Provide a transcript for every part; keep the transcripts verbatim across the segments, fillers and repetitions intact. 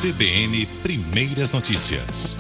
C B N Primeiras Notícias.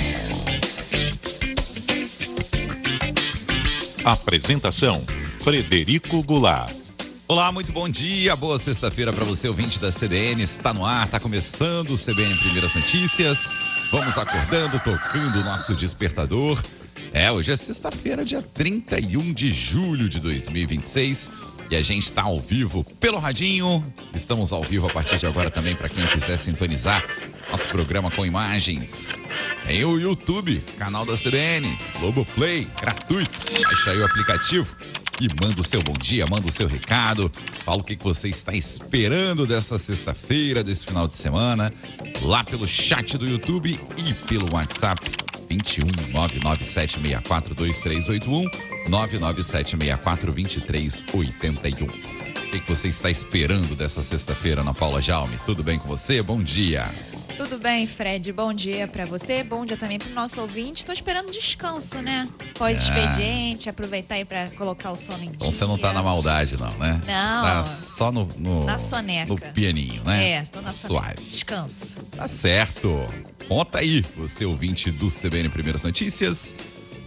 Apresentação: Frederico Goulart. Olá, muito bom dia, boa sexta-feira para você, ouvinte da C B N. Está no ar, está começando o C B N Primeiras Notícias. Vamos acordando, tocando o nosso despertador. É, hoje é sexta-feira, dia trinta e um de julho de dois mil e vinte e seis. E a gente está ao vivo pelo radinho. Estamos ao vivo a partir de agora também para quem quiser sintonizar nosso programa com imagens. Em o YouTube, canal da C B N, Globoplay, gratuito. Baixa aí o aplicativo e manda o seu bom dia, manda o seu recado. Fala o que você está esperando dessa sexta-feira, desse final de semana. Lá pelo chat do YouTube e pelo WhatsApp. vinte e um, nove nove sete seis quatro, dois três oito um, nove nove sete seis quatro, dois três oito um. O que, que você está esperando dessa sexta-feira, Ana Paula Jaume? Tudo bem com você? Bom dia. Tudo bem, Fred. Bom dia pra você, bom dia também pro nosso ouvinte. Tô esperando descanso, né? Pós-expediente, é. aproveitar aí pra colocar o sono em dia. Então você não tá na maldade, não, né? Não. Tá só no, no, na soneca. No pianinho, né? É, tô na suave. Soneca. Descanso. Tá certo. Conta aí, você ouvinte do C B N Primeiras Notícias,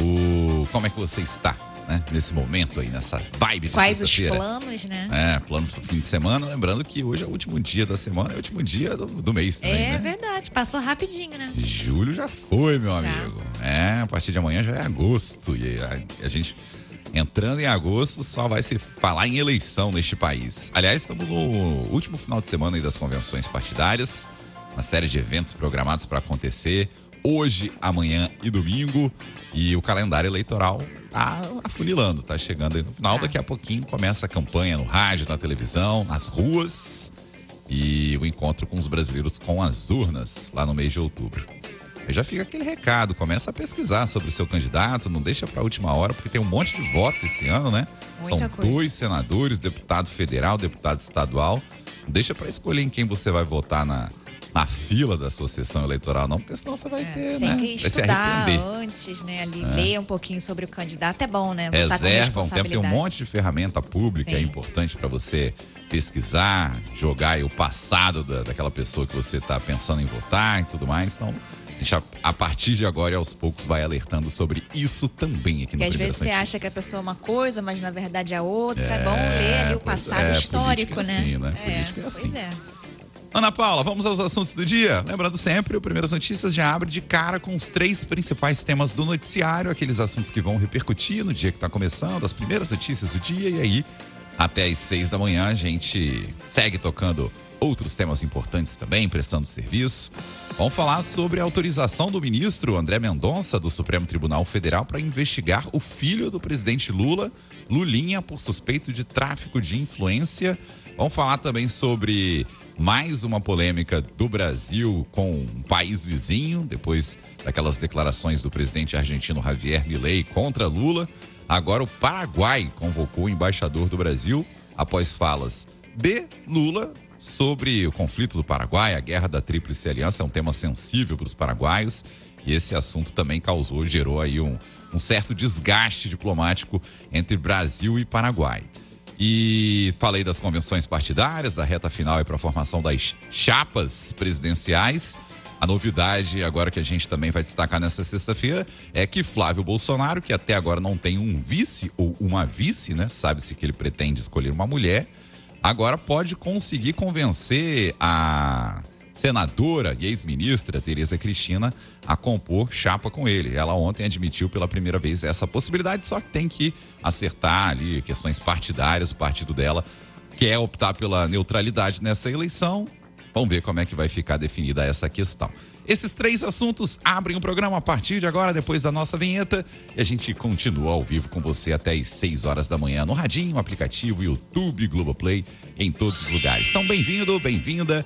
o... como é que você está, né? Nesse momento aí, nessa vibe de Quais os sexta-feira. planos, né? É, planos pro fim de semana, lembrando que hoje é o último dia da semana, é o último dia do, do mês também, É né? verdade, passou rapidinho, né? Julho já foi, meu Já. amigo. É, a partir de amanhã já é agosto e a, a gente... Entrando em agosto, só vai se falar em eleição neste país. Aliás, estamos no último final de semana aí das convenções partidárias. Uma série de eventos programados para acontecer hoje, amanhã e domingo. E o calendário eleitoral tá afunilando, tá chegando aí no final. Ah. Daqui a pouquinho começa a campanha no rádio, na televisão, nas ruas. E o encontro com os brasileiros com as urnas lá no mês de outubro. Aí já fica aquele recado, começa a pesquisar sobre o seu candidato, não deixa para a última hora, porque tem um monte de voto esse ano, né? Muita São coisa. dois senadores, deputado federal, deputado estadual. Não deixa para escolher em quem você vai votar na, na fila da sua sessão eleitoral, não, porque senão você vai É, ter, tem né? que Vai se estudar arrepender. antes, né? Ali, É. ler um pouquinho sobre o candidato é bom, né? Votar com Reserva um tempo, tem um responsabilidade. monte de ferramenta pública, Sim. é importante para você pesquisar, jogar aí o passado da, daquela pessoa que você está pensando em votar e tudo mais. Então, a gente, a, a partir de agora e aos poucos vai alertando sobre isso também aqui no Porque às Primeiras vezes você Notícias. acha que a pessoa é uma coisa, mas na verdade é outra. É, É, bom ler ali o pois passado é, histórico, política é né? assim, né? Política é assim. Pois é. Ana Paula, vamos aos assuntos do dia. Lembrando sempre, o Primeiras Notícias já abre de cara com os três principais temas do noticiário, aqueles assuntos que vão repercutir no dia que está começando, as primeiras notícias do dia, e aí, até às seis da manhã, a gente segue tocando outros temas importantes também, prestando serviço. Vamos falar sobre a autorização do ministro André Mendonça, do Supremo Tribunal Federal, para investigar o filho do presidente Lula, Lulinha, por suspeito de tráfico de influência. Vamos falar também sobre mais uma polêmica do Brasil com um país vizinho, depois daquelas declarações do presidente argentino Javier Milei contra Lula. Agora o Paraguai convocou o embaixador do Brasil após falas de Lula sobre o conflito do Paraguai, a guerra da Tríplice Aliança. É um tema sensível para os paraguaios e esse assunto também causou, gerou aí um, um certo desgaste diplomático entre Brasil e Paraguai. E falei das convenções partidárias, da reta final para a formação das chapas presidenciais. A novidade agora que a gente também vai destacar nessa sexta-feira é que Flávio Bolsonaro, que até agora não tem um vice ou uma vice, né? Sabe-se que ele pretende escolher uma mulher, agora pode conseguir convencer a senadora e ex-ministra Tereza Cristina a compor chapa com ele. Ela ontem admitiu pela primeira vez essa possibilidade, só que tem que acertar ali questões partidárias. O partido dela quer optar pela neutralidade nessa eleição. Vamos ver como é que vai ficar definida essa questão. Esses três assuntos abrem o programa a partir de agora, depois da nossa vinheta. E a gente continua ao vivo com você até às seis horas da manhã no radinho, aplicativo, YouTube, Globoplay, em todos os lugares. Então, bem-vindo, bem-vinda.